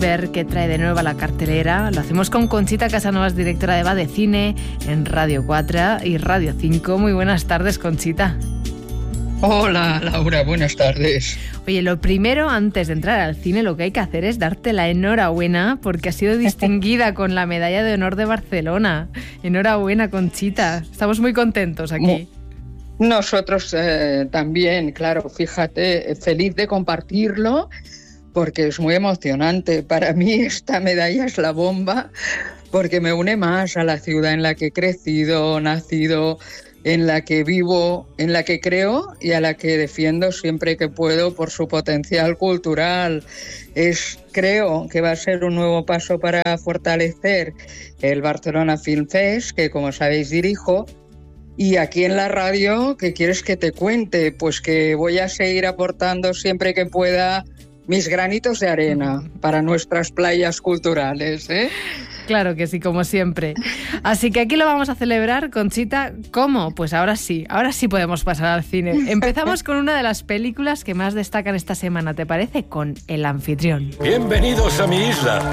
ver qué trae de nuevo a la cartelera. Lo hacemos con Conchita Casanovas, directora de Va de Cine en Radio 4 y Radio 5. Muy buenas tardes, Conchita. Hola, Laura, buenas tardes. Oye, lo primero, antes de entrar al cine, lo que hay que hacer es darte la enhorabuena porque has sido distinguida con la Medalla de Honor de Barcelona. Enhorabuena, Conchita. Estamos muy contentos aquí. Nosotros también, claro, fíjate, feliz de compartirlo porque es muy emocionante. Para mí esta medalla es la bomba porque me une más a la ciudad en la que he crecido, nacido, en la que vivo, en la que creo y a la que defiendo siempre que puedo por su potencial cultural. Creo que va a ser un nuevo paso para fortalecer el Barcelona Film Fest, que como sabéis dirijo. Y aquí en la radio, ¿qué quieres que te cuente? Pues que voy a seguir aportando siempre que pueda mis granitos de arena para nuestras playas culturales, ¿eh? Claro que sí, como siempre. Así que aquí lo vamos a celebrar, Conchita. ¿Cómo? Pues ahora sí podemos pasar al cine. Empezamos con una de las películas que más destacan esta semana, ¿te parece? Con El Anfitrión. Bienvenidos a mi isla.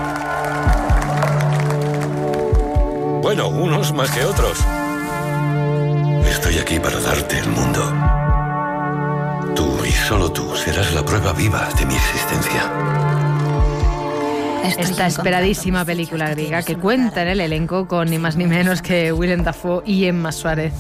Bueno, unos más que otros. Estoy aquí para darte el mundo. Tú y solo tú serás la prueba viva de mi existencia. Esta esperadísima película griega que cuenta en el elenco con ni más ni menos que Willem Dafoe y Emma Suárez.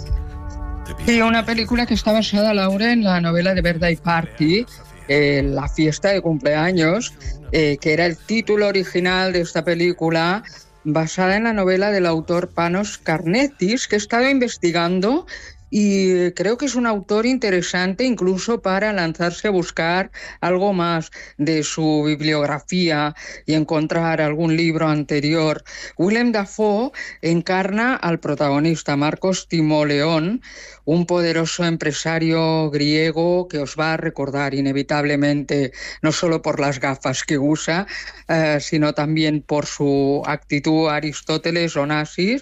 Sí, una película que está basada, Laura, en la novela de Birthday Party, La fiesta de cumpleaños, que era el título original de esta película, basada en la novela del autor Panos Karnetis, que he estado investigando y creo que es un autor interesante incluso para lanzarse a buscar algo más de su bibliografía y encontrar algún libro anterior. Willem Dafoe encarna al protagonista Marcos Timoleón, un poderoso empresario griego que os va a recordar inevitablemente no solo por las gafas que usa, sino también por su actitud Aristóteles Onassis.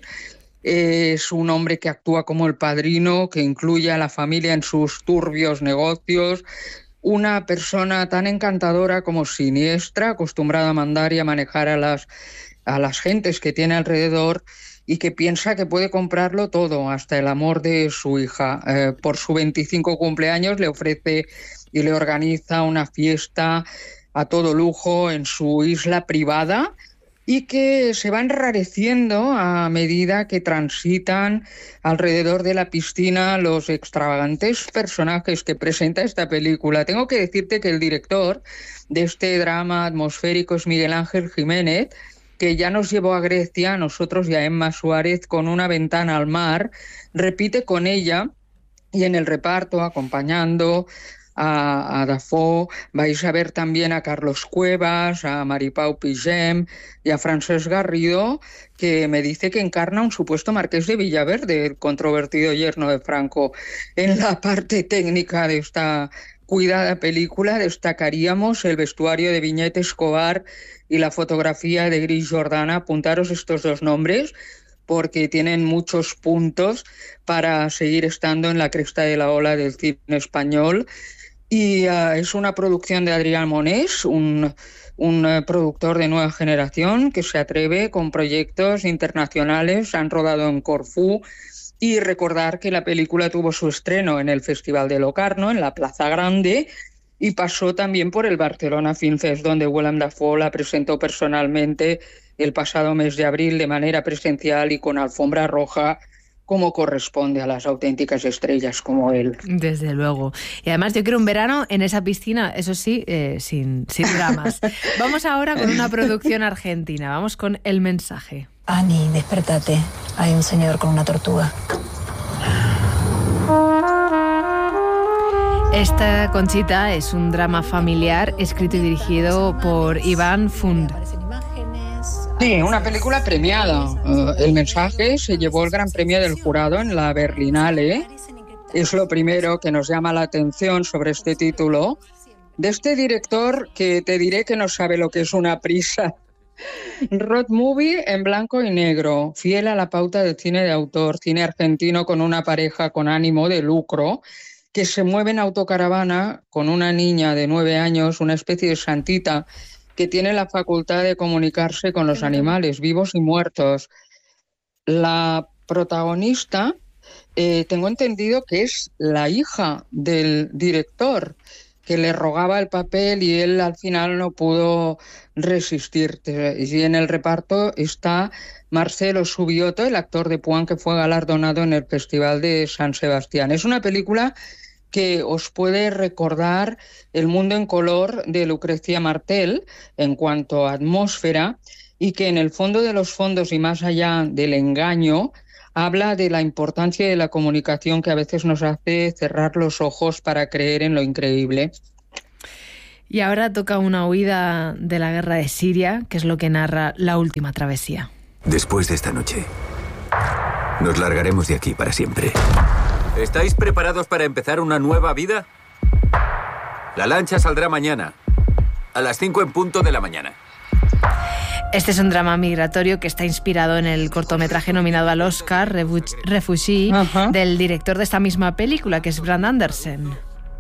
Es un hombre que actúa como el padrino, que incluye a la familia en sus turbios negocios. Una persona tan encantadora como siniestra, acostumbrada a mandar y a manejar a las gentes que tiene alrededor y que piensa que puede comprarlo todo, hasta el amor de su hija. Por su 25 cumpleaños le ofrece y le organiza una fiesta a todo lujo en su isla privada, y que se va enrareciendo a medida que transitan alrededor de la piscina los extravagantes personajes que presenta esta película. Tengo que decirte que el director de este drama atmosférico es Miguel Ángel Jiménez, que ya nos llevó a Grecia, a nosotros y a Emma Suárez, con Una ventana al mar. Repite con ella y en el reparto, acompañando a Dafoe, vais a ver también a Carlos Cuevas, a Maripau Pigem y a Francesc Garrido, que me dice que encarna un supuesto marqués de Villaverde, el controvertido yerno de Franco. En la parte técnica de esta cuidada película destacaríamos el vestuario de Viñet Escobar y la fotografía de Gris Jordana. Apuntaros estos dos nombres porque tienen muchos puntos para seguir estando en la cresta de la ola del cine español. Y es una producción de Adrián Monés, un productor de nueva generación que se atreve con proyectos internacionales. Han rodado en Corfú, y recordar que la película tuvo su estreno en el Festival de Locarno, en la Plaza Grande, y pasó también por el Barcelona Film Fest, donde Willem Dafoe la presentó personalmente el pasado mes de abril de manera presencial y con alfombra roja, como corresponde a las auténticas estrellas como él. Desde luego. Y además yo quiero un verano en esa piscina, eso sí, sin dramas. Vamos ahora con una producción argentina. Vamos con El mensaje. Ani, despertate. Hay un señor con una tortuga. Esta, Conchita, es un drama familiar escrito y dirigido por Iván Fund. Sí, una película premiada. El mensaje se llevó el Gran Premio del Jurado en la Berlinale. Es lo primero que nos llama la atención sobre este título, de este director que te diré que no sabe lo que es una prisa. Road movie en blanco y negro, fiel a la pauta del cine de autor, cine argentino con una pareja con ánimo de lucro que se mueve en autocaravana con una niña de 9 años, una especie de santita que tiene la facultad de comunicarse con los animales, vivos y muertos. La protagonista, tengo entendido que es la hija del director, que le rogaba el papel y él al final no pudo resistir. Y en el reparto está Marcelo Subioto, el actor de Puan que fue galardonado en el Festival de San Sebastián. Es una película que os puede recordar El mundo en color de Lucrecia Martel en cuanto a atmósfera, y que en el fondo de los fondos y más allá del engaño habla de la importancia de la comunicación, que a veces nos hace cerrar los ojos para creer en lo increíble. Y ahora toca una huida de la guerra de Siria, que es lo que narra La última travesía. Después de esta noche, nos largaremos de aquí para siempre. ¿Estáis preparados para empezar una nueva vida? La lancha saldrá mañana, a las 5 en punto de la mañana. Este es un drama migratorio que está inspirado en el cortometraje nominado al Oscar, Refugee, del director de esta misma película, que es Brad Anderson.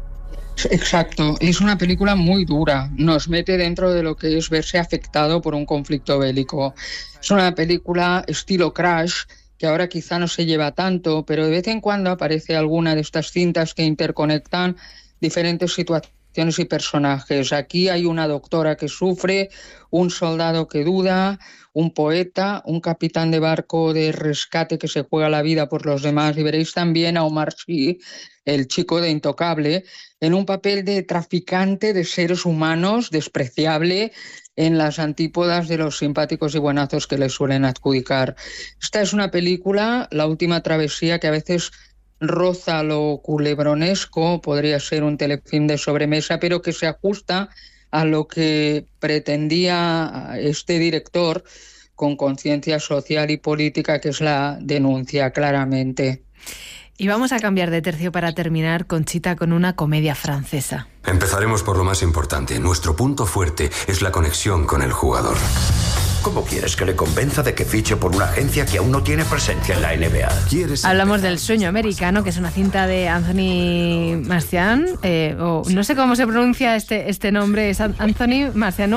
Exacto, es una película muy dura, nos mete dentro de lo que es verse afectado por un conflicto bélico. Es una película estilo Crash, que ahora quizá no se lleva tanto, pero de vez en cuando aparece alguna de estas cintas que interconectan diferentes situaciones y personajes. Aquí hay una doctora que sufre, un soldado que duda, un poeta, un capitán de barco de rescate que se juega la vida por los demás, y veréis también a Omar Sy, el chico de Intocable, en un papel de traficante de seres humanos despreciable, en las antípodas de los simpáticos y buenazos que le suelen adjudicar. Esta es una película, La última travesía, que a veces roza lo culebronesco, podría ser un telefilm de sobremesa, pero que se ajusta a lo que pretendía este director con conciencia social y política, que es la denuncia, claramente. Y vamos a cambiar de tercio para terminar, Conchita, con una comedia francesa. Empezaremos por lo más importante. Nuestro punto fuerte es la conexión con el jugador. ¿Cómo quieres que le convenza de que fiche por una agencia que aún no tiene presencia en la NBA? Hablamos del Sueño Americano, que es una cinta de Anthony Marciano, no sé cómo se pronuncia este nombre, ¿es Anthony Marciano?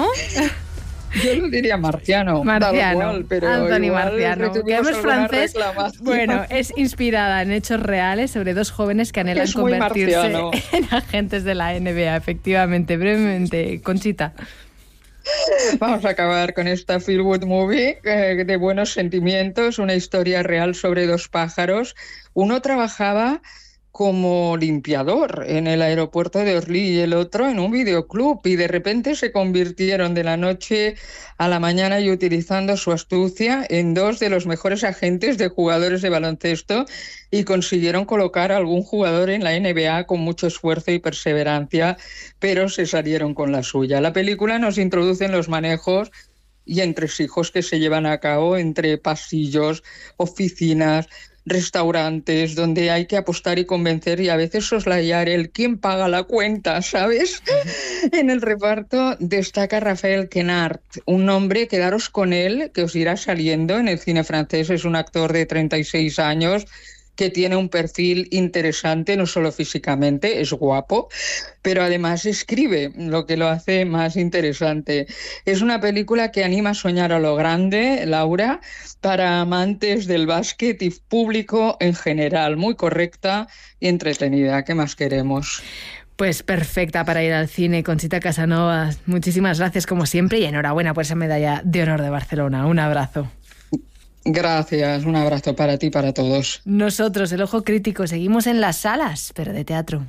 Yo lo diría Marciano. Igual, pero Anthony Marciano, que es francés. Reclamación. Bueno, es inspirada en hechos reales sobre dos jóvenes que anhelan convertirse en agentes de la NBA, efectivamente. Brevemente, Conchita. Vamos a acabar con esta feel good movie de buenos sentimientos, una historia real sobre dos pájaros. Uno trabajaba como limpiador en el aeropuerto de Orly y el otro en un videoclub, y de repente se convirtieron de la noche a la mañana, y utilizando su astucia, en dos de los mejores agentes de jugadores de baloncesto, y consiguieron colocar a algún jugador en la NBA con mucho esfuerzo y perseverancia, pero se salieron con la suya. La película nos introduce en los manejos y entresijos que se llevan a cabo entre pasillos, oficinas, restaurantes, donde hay que apostar y convencer, y a veces soslayar el quién paga la cuenta, ¿sabes? En el reparto destaca Raphael Quenard, un nombre, quedaros con él, que os irá saliendo en el cine francés. Es un actor de 36 años que tiene un perfil interesante, no solo físicamente, es guapo, pero además escribe, lo que lo hace más interesante. Es una película que anima a soñar a lo grande, Laura, para amantes del básquet y público en general, muy correcta y entretenida. ¿Qué más queremos? Pues perfecta para ir al cine, Conchita Casanova. Muchísimas gracias como siempre y enhorabuena por esa medalla de honor de Barcelona. Un abrazo. Gracias, un abrazo para ti y para todos. Nosotros, El Ojo Crítico, seguimos en las salas, pero de teatro.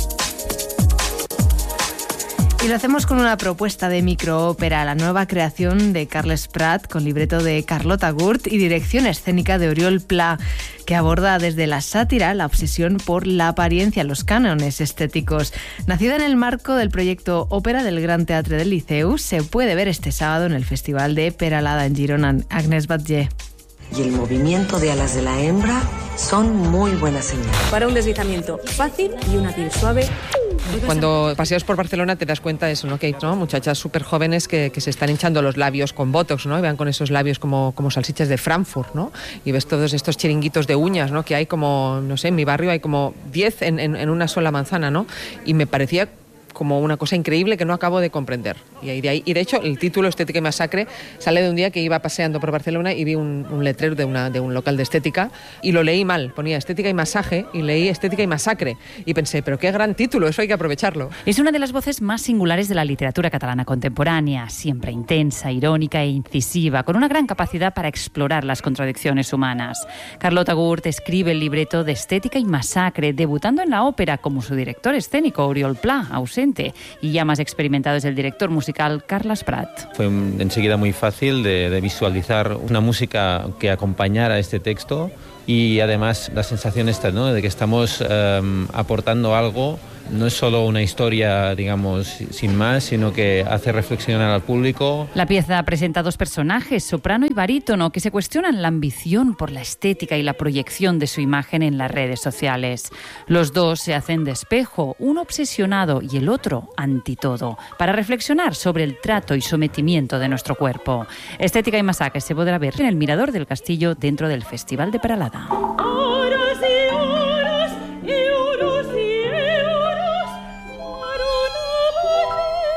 Y lo hacemos con una propuesta de microópera, la nueva creación de Carles Prat, con libreto de Carlota Gurt y dirección escénica de Oriol Pla, que aborda desde la sátira la obsesión por la apariencia, los cánones estéticos. Nacida en el marco del proyecto Ópera del Gran Teatre del Liceu, se puede ver este sábado en el Festival de Peralada en Girona. Agnès Batlle. Y el movimiento de alas de la hembra son muy buena señal. Para un deslizamiento fácil y una piel suave. Cuando paseas por Barcelona te das cuenta de eso, ¿no? Que hay, ¿no?, muchachas súper jóvenes que se están hinchando los labios con botox, ¿no? Y van con esos labios como salchichas de Frankfurt, ¿no? Y ves todos estos chiringuitos de uñas, ¿no? Que hay como, no sé, en mi barrio hay como 10 en una sola manzana, ¿no? Y me parecía como una cosa increíble que no acabo de comprender. Y de hecho el título Estética y Masacre sale de un día que iba paseando por Barcelona y vi un letrero de un local de estética y lo leí mal, ponía Estética y Masaje y leí Estética y Masacre y pensé, pero qué gran título, eso hay que aprovecharlo. Es una de las voces más singulares de la literatura catalana contemporánea, siempre intensa, irónica e incisiva, con una gran capacidad para explorar las contradicciones humanas. Carlota Gurt escribe el libreto de Estética y Masacre, debutando en la ópera como su director escénico, Oriol Pla, ausente, y ya más experimentado es el director musical Carles Prat. Fue enseguida muy fácil de visualizar una música que acompañara este texto y además la sensación esta, ¿no?, de que estamos aportando algo. No es solo una historia, digamos, sin más, sino que hace reflexionar al público. La pieza presenta dos personajes, soprano y barítono, que se cuestionan la ambición por la estética y la proyección de su imagen en las redes sociales. Los dos se hacen de espejo, uno obsesionado y el otro anti todo, para reflexionar sobre el trato y sometimiento de nuestro cuerpo. Estética y Masacre se podrá ver en el Mirador del Castillo dentro del Festival de Peralada.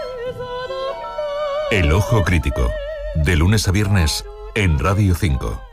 El Ojo Crítico, de lunes a viernes en Radio 5.